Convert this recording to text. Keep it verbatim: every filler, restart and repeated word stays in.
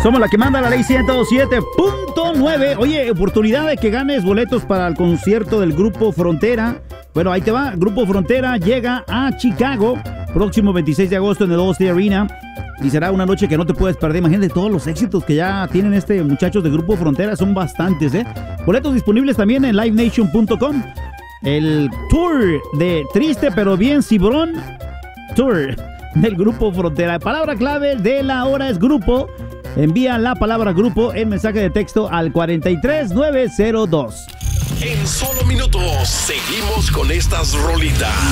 Somos la que manda la ley ciento siete punto nueve. Oye, oportunidad de que ganes boletos para el concierto del Grupo Frontera. Bueno, ahí te va. Grupo Frontera llega a Chicago próximo veintiséis de agosto en el All-State Arena. Y será una noche que no te puedes perder. Imagínate todos los éxitos que ya tienen este muchachos de Grupo Frontera. Son bastantes, ¿eh? Boletos disponibles también en live nation punto com. El tour de Triste pero Bien Cibrón Tour del Grupo Frontera. Palabra clave de la hora es grupo. Envía la palabra grupo en mensaje de texto al cuatro tres nueve cero dos. En solo minutos seguimos con estas rolitas.